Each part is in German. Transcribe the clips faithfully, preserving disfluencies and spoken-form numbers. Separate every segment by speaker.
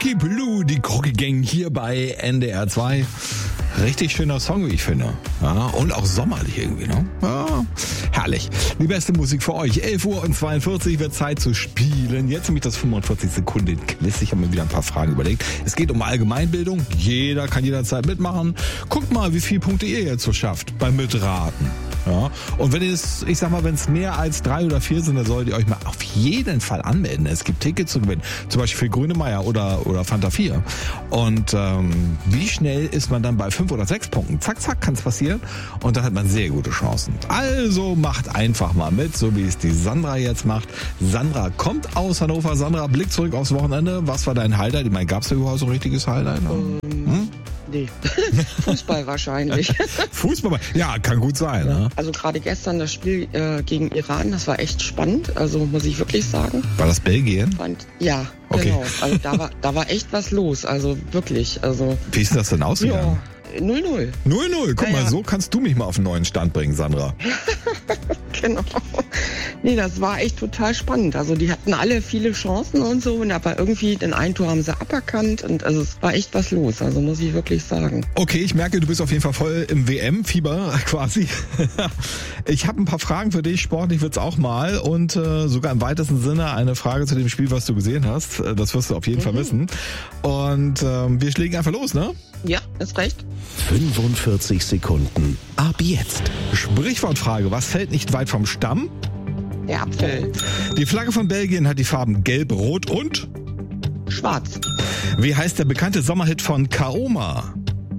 Speaker 1: Lucky Blue, die Krocke Gang hier bei N D R zwei. Richtig schöner Song, wie ich finde. Ja, und auch sommerlich irgendwie, ne? Ja, herrlich. Die beste Musik für euch. elf Uhr und zweiundvierzig wird Zeit zu spielen. Jetzt nämlich das fünfundvierzig Sekunden Quiz. Ich habe mir wieder ein paar Fragen überlegt. Es geht um Allgemeinbildung. Jeder kann jederzeit mitmachen. Guckt mal, wie viele Punkte ihr jetzt so schafft beim Mitraten. Ja. Und wenn es, ich sag mal, wenn es mehr als drei oder vier sind, dann solltet ihr euch mal auf jeden Fall anmelden. Es gibt Tickets zu gewinnen. Zum Beispiel für Grönemeyer oder, oder Fanta vier. Und ähm, wie schnell ist man dann bei fünf oder sechs Punkten? Zack, zack, kann es passieren. Und da hat man sehr gute Chancen. Also macht einfach mal mit, so wie es die Sandra jetzt macht. Sandra kommt aus Hannover. Sandra, Blick zurück aufs Wochenende. Was war dein Highlight? Ich meine, gab es da überhaupt so ein richtiges Highlight?
Speaker 2: Um, hm? Nee, Fußball wahrscheinlich.
Speaker 1: Fußball, ja, kann gut sein. Ja. Ne?
Speaker 2: Also gerade gestern das Spiel äh, gegen Iran, das war echt spannend, also muss ich wirklich sagen.
Speaker 1: War das Belgien?
Speaker 2: Und, ja,
Speaker 1: okay.
Speaker 2: Genau. Also da war, da war echt was los, also wirklich. Also,
Speaker 1: wie ist das denn ausgegangen?
Speaker 2: Ja, null null.
Speaker 1: null null, guck
Speaker 2: ja,
Speaker 1: mal,
Speaker 2: ja.
Speaker 1: So kannst du mich mal auf einen neuen Stand bringen, Sandra.
Speaker 2: Genau. Nee, das war echt total spannend. Also die hatten alle viele Chancen und so, aber irgendwie den einen Tor haben sie aberkannt und also es war echt was los, also muss ich wirklich sagen.
Speaker 1: Okay, ich merke, du bist auf jeden Fall voll im W M-Fieber quasi. Ich habe ein paar Fragen für dich, sportlich wird's auch mal und äh, sogar im weitesten Sinne eine Frage zu dem Spiel, was du gesehen hast. Das wirst du auf jeden mhm. Fall wissen. Und äh, wir legen einfach los, ne?
Speaker 2: Ja, ist recht.
Speaker 3: fünfundvierzig Sekunden. Ab jetzt.
Speaker 1: Sprichwortfrage, was fällt nicht weit vom Stamm?
Speaker 2: Der Apfel.
Speaker 1: Die Flagge von Belgien hat die Farben gelb, rot und?
Speaker 2: Schwarz.
Speaker 1: Wie heißt der bekannte Sommerhit von Kaoma?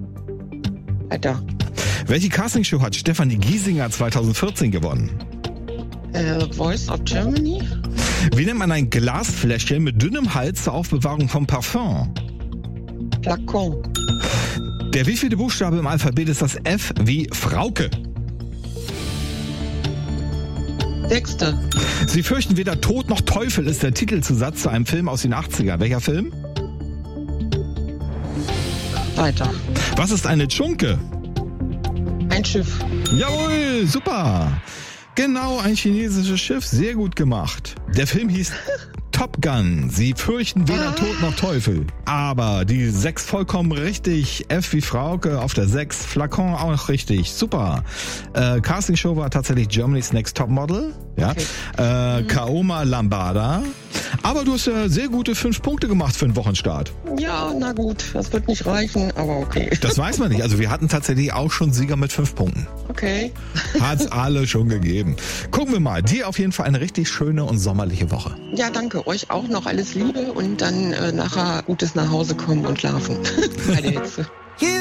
Speaker 2: Weiter.
Speaker 1: Welche Castingshow hat Stefanie Giesinger zweitausendvierzehn gewonnen?
Speaker 2: Äh, Voice of Germany.
Speaker 1: Wie nennt man ein Glasfläschchen mit dünnem Hals zur Aufbewahrung vom Parfum?
Speaker 2: Flakon.
Speaker 1: Der wievielte Buchstabe im Alphabet ist das F wie Frauke?
Speaker 2: Sechste.
Speaker 1: Sie fürchten weder Tod noch Teufel ist der Titelzusatz zu einem Film aus den achtziger. Welcher Film?
Speaker 2: Weiter.
Speaker 1: Was ist eine Tschunke?
Speaker 2: Ein Schiff.
Speaker 1: Jawohl, super. Genau, ein chinesisches Schiff. Sehr gut gemacht. Der Film hieß Top Gun. Sie fürchten weder ah. Tod noch Teufel. Aber die sechs vollkommen richtig. F wie Frauke auf der sechs. Flakon auch noch richtig. Super. Äh, Castingshow war tatsächlich Germany's Next Top Model. Ja. Okay. Äh, mhm. Kaoma Lambada. Aber du hast ja sehr gute fünf Punkte gemacht für den Wochenstart.
Speaker 2: Ja, na gut. Das wird nicht reichen, aber okay.
Speaker 1: Das weiß man nicht. Also wir hatten tatsächlich auch schon Sieger mit fünf Punkten.
Speaker 2: Okay.
Speaker 1: Hat's alle schon gegeben. Gucken wir mal. Dir auf jeden Fall eine richtig schöne und sommerliche Woche.
Speaker 2: Ja, danke. Euch auch noch alles Liebe und dann äh, nachher gutes nach Hause kommen und schlafen. Bei der Hitze.